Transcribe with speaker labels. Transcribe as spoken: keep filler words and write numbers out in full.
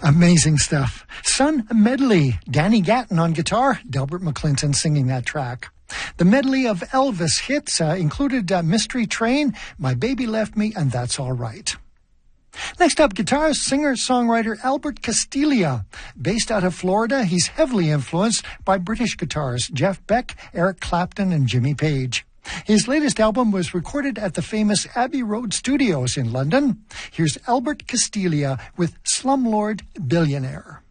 Speaker 1: Amazing stuff. Sun Medley, Danny Gatton on guitar, Delbert McClinton singing that track. The medley of Elvis hits uh, included uh, Mystery Train, My Baby Left Me, and That's All Right. Next up, guitarist, singer, songwriter Albert Castiglia. Based out of Florida, he's heavily influenced by British guitarists Jeff Beck, Eric Clapton, and Jimmy Page. His latest album was recorded at the famous Abbey Road Studios in London. Here's Albert Castiglia with Slumlord Billionaire.